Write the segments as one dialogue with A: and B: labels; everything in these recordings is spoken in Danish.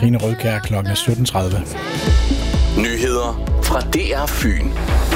A: Trine Rødkjær kl. 17.30.
B: Nyheder fra DR Fyn.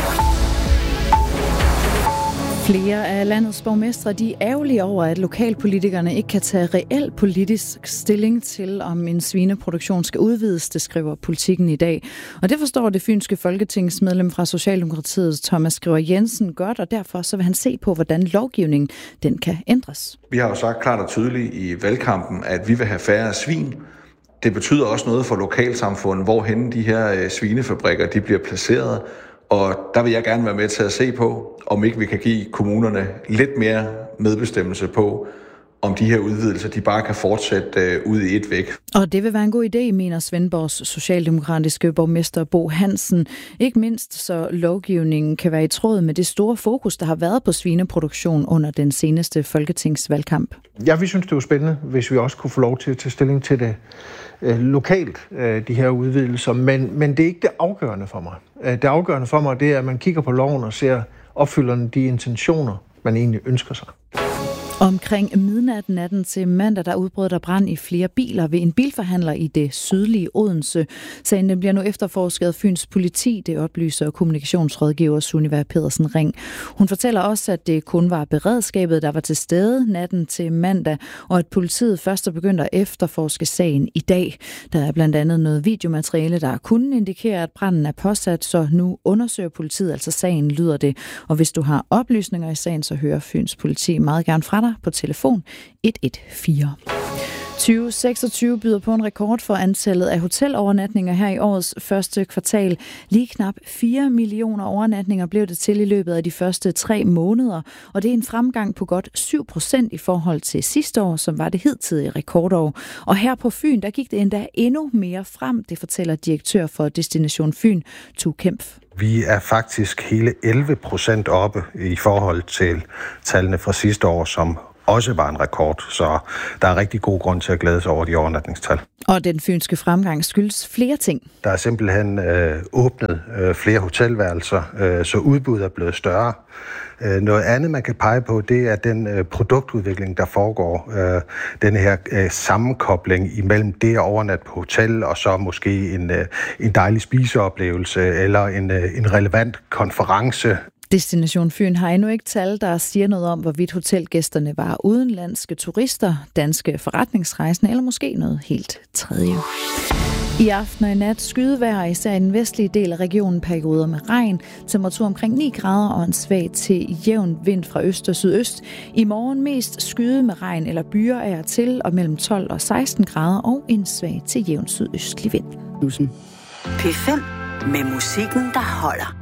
C: Flere af landets borgmestre de er ærgerlige over, at lokalpolitikerne ikke kan tage reel politisk stilling til, om en svineproduktion skal udvides, det skriver Politikken i dag. Og det forstår det fynske folketingsmedlem fra Socialdemokratiet, Thomas Skriver Jensen, godt, og derfor så vil han se på, hvordan lovgivningen den kan ændres.
D: Vi har jo sagt klart og tydeligt i valgkampen, at vi vil have færre svin. Det betyder også noget for lokalsamfundet, hvorhen de her svinefabrikker de bliver placeret. Og der vil jeg gerne være med til at se på, om ikke vi kan give kommunerne lidt mere medbestemmelse på, om de her udvidelser de bare kan fortsætte ud i et væk. Og
C: det vil være en god idé, mener Svendborgs socialdemokratiske borgmester Bo Hansen. Ikke mindst så lovgivningen kan være i tråd med det store fokus, der har været på svineproduktion under den seneste folketingsvalgkamp.
E: Ja, vi synes, det var spændende, hvis vi også kunne få lov til at tage stilling til det lokalt, de her udvidelser. Men det er ikke det afgørende for mig. Det afgørende for mig, det er, at man kigger på loven og ser, opfylder de intentioner, man egentlig ønsker sig.
C: Omkring midnat natten til mandag, der udbrød der brand i flere biler ved en bilforhandler i det sydlige Odense. Sagen den bliver nu efterforsket af Fyns politi, det oplyser kommunikationsrådgiver Sunniva Pedersen Ring. Hun fortæller også, at det kun var beredskabet, der var til stede natten til mandag, og at politiet først er begyndt at efterforske sagen i dag. Der er blandt andet noget videomateriale, der kunne indikere, at branden er påsat, så nu undersøger politiet altså sagen, lyder det. Og hvis du har oplysninger i sagen, så hører Fyns politi meget gerne fra dig på telefon 114. 2026 byder på en rekord for antallet af hotelovernatninger her i årets første kvartal. Lige knap 4 millioner overnatninger blev det til i løbet af de første 3 måneder, og det er en fremgang på godt 7% i forhold til sidste år, som var det hidtidige rekordår. Og her på Fyn, der gik det endda endnu mere frem, det fortæller direktør for Destination Fyn, Tu Kempf.
F: Vi er faktisk hele 11% oppe i forhold til tallene fra sidste år, som også var en rekord, så der er rigtig god grund til at glæde sig over de overnatningstal.
C: Og den fynske fremgang skyldes flere ting.
F: Der er simpelthen åbnet flere hotelværelser, så udbuddet er blevet større. Noget andet, man kan pege på, det er den produktudvikling, der foregår. Den her sammenkobling imellem det at overnatte på hotel, og så måske en dejlig spiseoplevelse eller en relevant konference.
C: Destination Fyn har endnu ikke tal, der siger noget om, hvorvidt hotelgæsterne var udenlandske turister, danske forretningsrejsende eller måske noget helt tredje. I aften og i nat skydevejr, især i den vestlige del af regionen, perioder med regn, temperatur omkring 9 grader og en svag til jævn vind fra øst og sydøst. I morgen mest skyde med regn eller byer af og til, og mellem 12 og 16 grader og en svag til jævn sydøstlig vind.
G: P5 med musikken, der holder.